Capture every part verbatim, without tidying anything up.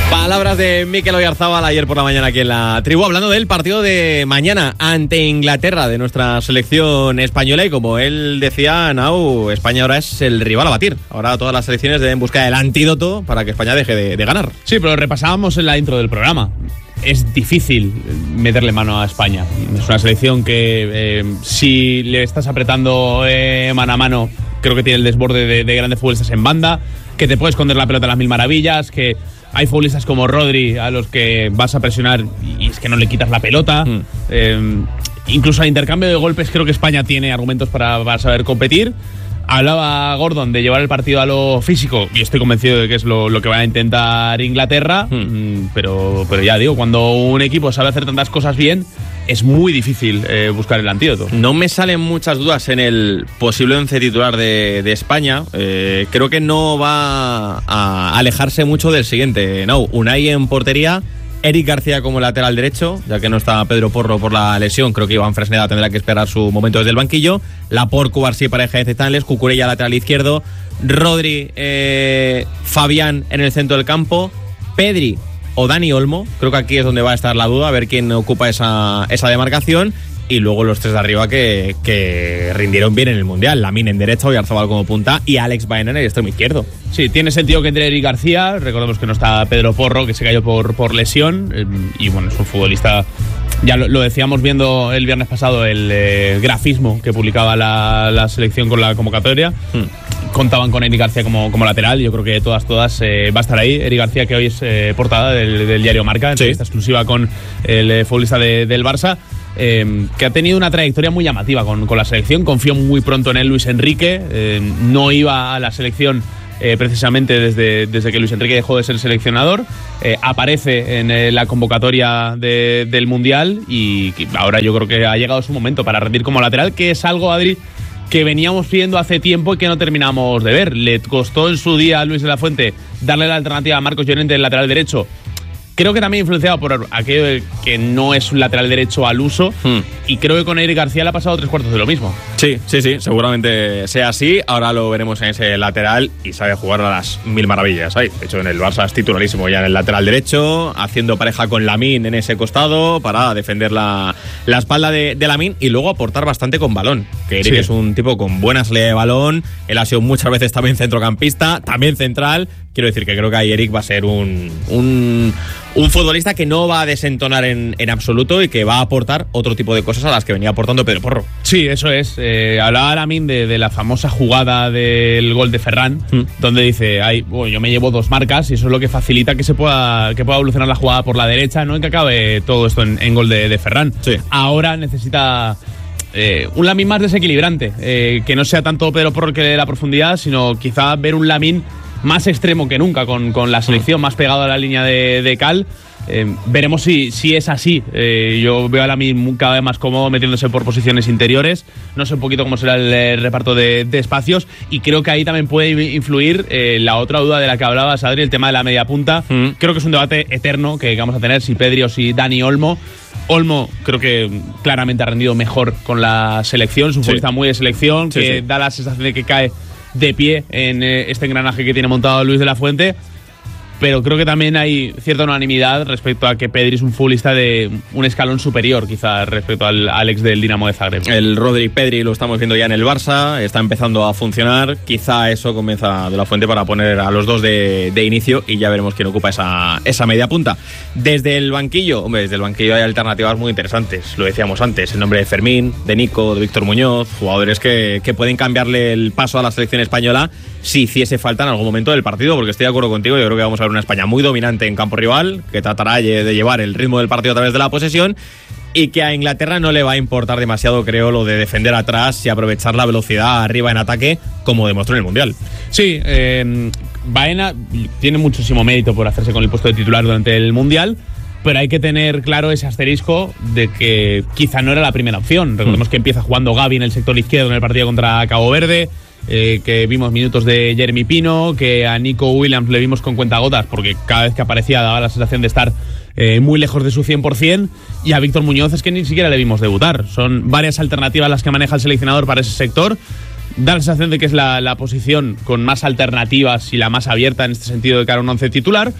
Palabras de Mikel Oyarzabal ayer por la mañana aquí en la tribu, hablando del partido de mañana ante Inglaterra de nuestra selección española. Y como él decía, Nau, España ahora es el rival a batir. Ahora todas las selecciones deben buscar el antídoto para que España deje de, de ganar. Sí, pero repasábamos en la intro del programa. Es difícil meterle mano a España. Es una selección que eh, si le estás apretando eh, mano a mano, creo que tiene el desborde de, de grandes futbolistas en banda, que te puede esconder la pelota a las mil maravillas, que hay futbolistas como Rodri a los que vas a presionar y es que no le quitas la pelota. Mm. Eh, incluso al intercambio de golpes creo que España tiene argumentos para, para saber competir. Hablaba Gordon de llevar el partido a lo físico y estoy convencido de que es lo, lo que va a intentar Inglaterra, mm. pero, pero ya digo, cuando un equipo sabe hacer tantas cosas bien, es muy difícil eh, buscar el antídoto. No me salen muchas dudas en el posible once titular de, de España. Eh, creo que no va a alejarse mucho del siguiente. No, Unai en portería, Eric García como lateral derecho, ya que no está Pedro Porro por la lesión. Creo que Iván Fresneda tendrá que esperar su momento desde el banquillo. Laporte, Cubarsí, pareja de centrales, Cucurella lateral izquierdo, Rodri, eh, Fabián en el centro del campo, Pedri o Dani Olmo. Creo que aquí es donde va a estar la duda, a ver quién ocupa esa, esa demarcación. Y luego los tres de arriba que, que rindieron bien en el Mundial. Lamine en derecha, Oyarzabal como punta y Alex Baena en el extremo izquierdo. Sí, tiene sentido que entre Eric García. Recordemos que no está Pedro Porro, que se cayó por, por lesión. Eh, y bueno, es un futbolista... Ya lo, lo decíamos viendo el viernes pasado, el eh, grafismo que publicaba la, la selección con la convocatoria. Hmm. Contaban con Eric García como, como lateral. Yo creo que todas, todas eh, va a estar ahí. Eric García, que hoy es eh, portada del, del diario Marca, entrevista sí. exclusiva con el eh, futbolista de, del Barça. Eh, que ha tenido una trayectoria muy llamativa con, con la selección. Confió muy pronto en él Luis Enrique. Eh, no iba a la selección eh, precisamente desde, desde que Luis Enrique dejó de ser seleccionador. Eh, aparece en eh, la convocatoria de, del Mundial y ahora yo creo que ha llegado su momento para rendir como lateral, que es algo, Adri, que veníamos pidiendo hace tiempo y que no terminamos de ver. Le costó en su día a Luis de la Fuente darle la alternativa a Marcos Llorente del lateral derecho. Creo que también influenciado por aquello de que no es un lateral derecho al uso. Hmm. Y creo que con Eric García le ha pasado tres cuartos de lo mismo. Sí, sí, sí, seguramente sea así. Ahora lo veremos en ese lateral y sabe jugar a las mil maravillas. Ahí. De hecho, en el Barça es titularísimo ya en el lateral derecho, haciendo pareja con Lamine en ese costado para defender la, la espalda de, de Lamine y luego aportar bastante con balón. Que Eric sí. es un tipo con buena salida de balón. Él ha sido muchas veces también centrocampista, también central. Quiero decir que creo que ahí Eric va a ser un... un Un futbolista que no va a desentonar en, en absoluto y que va a aportar otro tipo de cosas a las que venía aportando Pedro Porro. Sí, eso es. Eh, hablaba Lamine de, de la famosa jugada del gol de Ferran, mm. donde dice, ay, bueno, yo me llevo dos marcas y eso es lo que facilita que se pueda, que pueda evolucionar la jugada por la derecha, no en que acabe todo esto en, en gol de, de Ferran. Sí. Ahora necesita... Eh, un Lamine más desequilibrante, eh, que no sea tanto Pedro Porro que de la profundidad, sino quizá ver un Lamine más extremo que nunca con, con la selección, más pegado a la línea de, de cal. Eh, veremos si, si es así. Eh, yo veo a Lamine cada vez más cómodo metiéndose por posiciones interiores. No sé un poquito cómo será el, el reparto de, de espacios y creo que ahí también puede influir eh, la otra duda de la que hablabas, Adri, el tema de la media punta. Mm. Creo que es un debate eterno que vamos a tener, si Pedri o si Dani Olmo. Olmo creo que claramente ha rendido mejor con la selección, es un futbolista sí. muy de selección, sí, que sí. da la sensación de que cae de pie en este engranaje que tiene montado Luis de la Fuente. Pero creo que también hay cierta unanimidad respecto a que Pedri es un futbolista de un escalón superior, quizá, respecto al Alex del Dinamo de Zagreb. El Rodri Pedri lo estamos viendo ya en el Barça, está empezando a funcionar. Quizá eso comienza de la Fuente para poner a los dos de, de inicio y ya veremos quién ocupa esa, esa media punta. Desde el banquillo, hombre, desde el banquillo hay alternativas muy interesantes. Lo decíamos antes, el nombre de Fermín, de Nico, de Víctor Muñoz, jugadores que, que pueden cambiarle el paso a la selección española si hiciese falta en algún momento del partido, porque estoy de acuerdo contigo, yo creo que vamos a ver una España muy dominante en campo rival, que tratará de llevar el ritmo del partido a través de la posesión y que a Inglaterra no le va a importar demasiado, creo, lo de defender atrás y aprovechar la velocidad arriba en ataque, como demostró en el Mundial. Sí, eh, Baena tiene muchísimo mérito por hacerse con el puesto de titular durante el Mundial, pero hay que tener claro ese asterisco de que quizá no era la primera opción. Recordemos mm. que empieza jugando Gavi en el sector izquierdo en el partido contra Cabo Verde, eh, que vimos minutos de Jeremy Pino, que a Nico Williams le vimos con cuentagotas porque cada vez que aparecía daba la sensación de estar eh, muy lejos de su cien por ciento, y a Víctor Muñoz es que ni siquiera le vimos debutar. Son varias alternativas las que maneja el seleccionador para ese sector. Da la sensación de que es la, la posición con más alternativas y la más abierta en este sentido de cara a un once titular.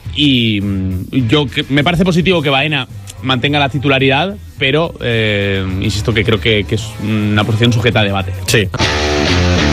y yo me parece positivo que Baena mantenga la titularidad, pero eh, insisto que creo que, que es una posición sujeta a debate. Sí.